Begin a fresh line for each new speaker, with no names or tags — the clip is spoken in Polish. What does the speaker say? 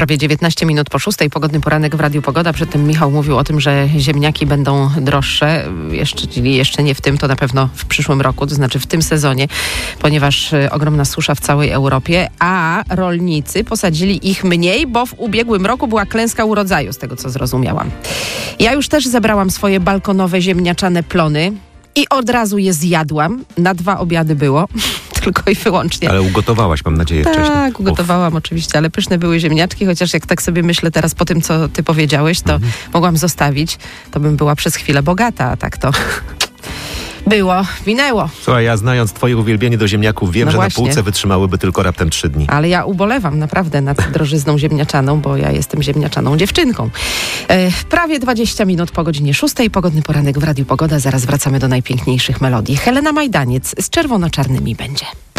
Prawie 19 minut po 6. Pogodny poranek w Radiu Pogoda. Przedtem Michał mówił o tym, że ziemniaki będą droższe. Jeszcze nie w tym, to na pewno w przyszłym roku, to znaczy w tym sezonie, ponieważ ogromna susza w całej Europie, a rolnicy posadzili ich mniej, bo w ubiegłym roku była klęska urodzaju, z tego co zrozumiałam. Ja już też zebrałam swoje balkonowe ziemniaczane plony i od razu je zjadłam. Na 2 obiady było. Tylko i wyłącznie.
Ale ugotowałaś, mam nadzieję, wcześniej.
Tak, ugotowałam oczywiście, ale pyszne były ziemniaczki, chociaż jak tak sobie myślę teraz po tym, co ty powiedziałeś, to mogłam zostawić, to bym była przez chwilę bogata, a tak to minęło.
Słuchaj, ja znając twoje uwielbienie do ziemniaków, wiem, że
właśnie.
na półce wytrzymałyby tylko raptem 3 dni.
Ale ja ubolewam naprawdę nad drożyzną ziemniaczaną, bo ja jestem ziemniaczaną dziewczynką. Prawie 20 minut po godzinie 6. Pogodny poranek w Radiu Pogoda. Zaraz wracamy do najpiękniejszych melodii. Helena Majdaniec z czerwono-czarnymi będzie.